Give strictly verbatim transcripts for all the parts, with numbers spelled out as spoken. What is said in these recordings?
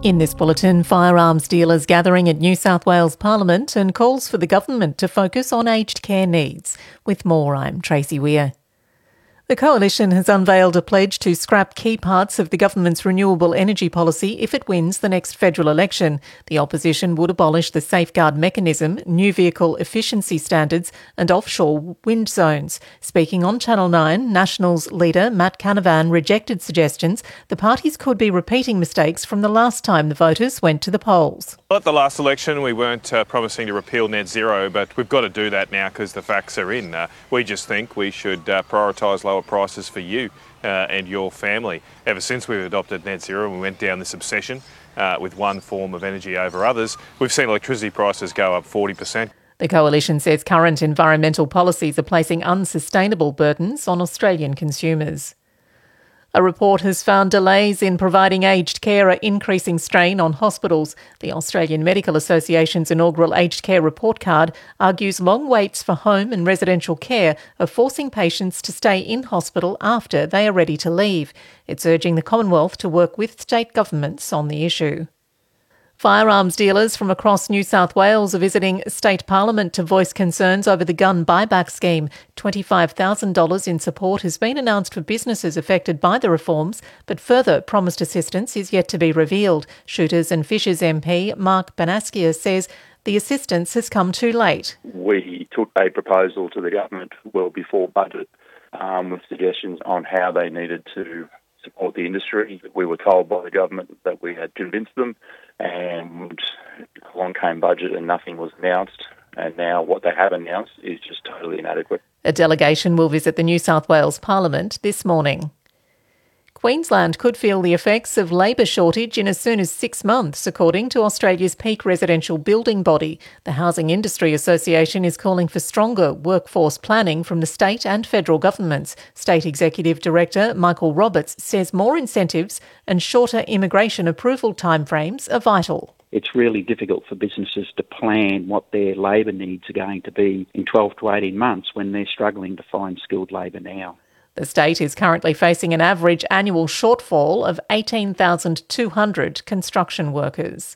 In this bulletin, firearms dealers gathering at New South Wales Parliament and calls for the government to focus on aged care needs. With more, I'm Tracy Weir. The Coalition has unveiled a pledge to scrap key parts of the government's renewable energy policy if it wins the next federal election. The opposition would abolish the safeguard mechanism, new vehicle efficiency standards and offshore wind zones. Speaking on Channel nine, Nationals leader Matt Canavan rejected suggestions the parties could be repeating mistakes from the last time the voters went to the polls. Well, at the last election, we weren't uh, promising to repeal net zero, but we've got to do that now because the facts are in. Uh, we just think we should uh, prioritise lower prices for you uh, and your family. Ever since we've adopted net zero and we went down this obsession uh, with one form of energy over others, we've seen electricity prices go up forty percent. The Coalition says current environmental policies are placing unsustainable burdens on Australian consumers. A report has found delays in providing aged care are increasing strain on hospitals. The Australian Medical Association's inaugural aged care report card argues long waits for home and residential care are forcing patients to stay in hospital after they are ready to leave. It's urging the Commonwealth to work with state governments on the issue. Firearms dealers from across New South Wales are visiting State Parliament to voice concerns over the gun buyback scheme. twenty-five thousand dollars in support has been announced for businesses affected by the reforms, but further promised assistance is yet to be revealed. Shooters and Fishers M P Mark Banaskia says the assistance has come too late. We took a proposal to the government well before budget um, with suggestions on how they needed to support the industry. We were told by the government that we had convinced them, and along came budget and nothing was announced, and now what they have announced is just totally inadequate. A delegation will visit the New South Wales Parliament this morning. Queensland could feel the effects of labour shortage in as soon as six months, according to Australia's peak residential building body. The Housing Industry Association is calling for stronger workforce planning from the state and federal governments. State Executive Director Michael Roberts says more incentives and shorter immigration approval timeframes are vital. It's really difficult for businesses to plan what their labour needs are going to be in twelve to eighteen months when they're struggling to find skilled labour now. The state is currently facing an average annual shortfall of eighteen thousand two hundred construction workers.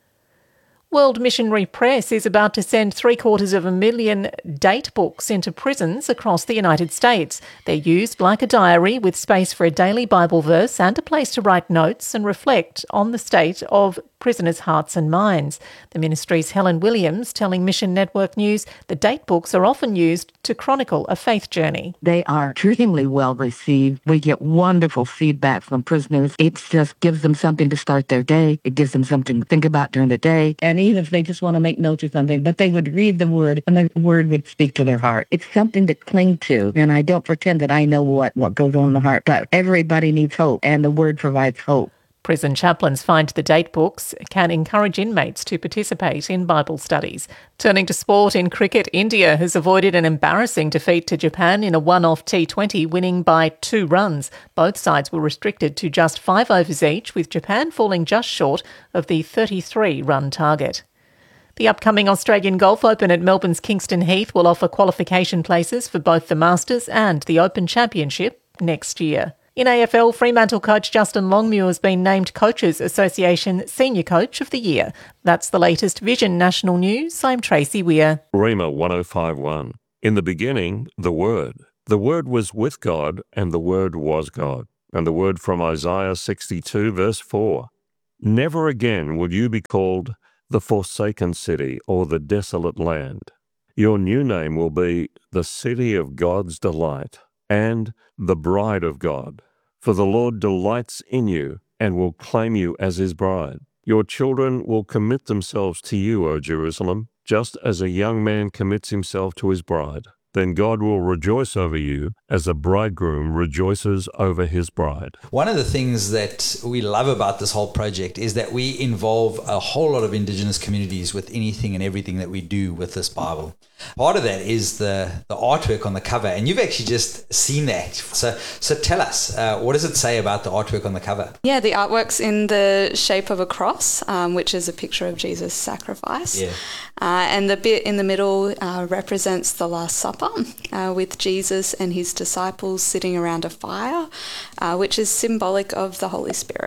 World Missionary Press is about to send three quarters of a million date books into prisons across the United States. They're used like a diary with space for a daily Bible verse and a place to write notes and reflect on the state of prisoners' hearts and minds. The ministry's Helen Williams telling Mission Network News the date books are often used to chronicle a faith journey. They are extremely well received. We get wonderful feedback from prisoners. It just gives them something to start their day. It gives them something to think about during the day. And even if they just want to make notes or something, but they would read the word and the word would speak to their heart. It's something to cling to. And I don't pretend that I know what, what goes on in the heart, but everybody needs hope, and the word provides hope. Prison chaplains find the date books can encourage inmates to participate in Bible studies. Turning to sport, in cricket, India has avoided an embarrassing defeat to Japan in a one-off T twenty, winning by two runs. Both sides were restricted to just five overs each, with Japan falling just short of the thirty-three run target. The upcoming Australian Golf Open at Melbourne's Kingston Heath will offer qualification places for both the Masters and the Open Championship next year. In A F L, Fremantle coach Justin Longmuir has been named Coaches Association Senior Coach of the Year. That's the latest Vision National News. I'm Tracy Weir. Rhema one oh five one. In the beginning, the Word. The Word was with God, and the Word was God. And the word from Isaiah sixty-two, verse four. Never again will you be called the forsaken city or the desolate land. Your new name will be the city of God's delight and the bride of God. For the Lord delights in you and will claim you as his bride. Your children will commit themselves to you, O Jerusalem, just as a young man commits himself to his bride. Then God will rejoice over you as a bridegroom rejoices over his bride. One of the things that we love about this whole project is that we involve a whole lot of Indigenous communities with anything and everything that we do with this Bible. Part of that is the, the artwork on the cover, and you've actually just seen that. So so tell us, uh, what does it say about the artwork on the cover? Yeah, the artwork's in the shape of a cross, um, which is a picture of Jesus' sacrifice. Yeah. Uh, and the bit in the middle uh, represents the Last Supper uh, with Jesus and his disciples sitting around a fire, uh, which is symbolic of the Holy Spirit.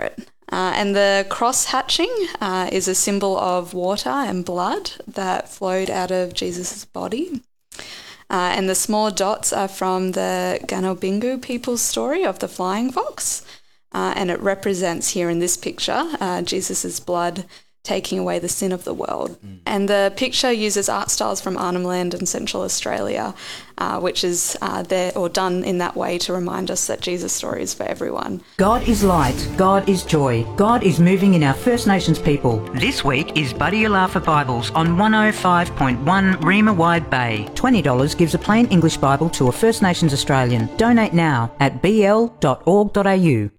Uh, and the cross hatching uh, is a symbol of water and blood that flowed out of Jesus' body. Uh, and the small dots are from the Ganobingu people's story of the flying fox. Uh, and it represents here in this picture uh, Jesus' blood taking away the sin of the world. Mm. And the picture uses art styles from Arnhem Land and Central Australia, uh, which is uh, there or done in that way to remind us that Jesus' story is for everyone. God is light, God is joy, God is moving in our First Nations people. This week is Buddy Alafa Bibles on one oh five point one Reema Wide Bay. twenty dollars gives a plain English Bible to a First Nations Australian. Donate now at b l dot org dot a u.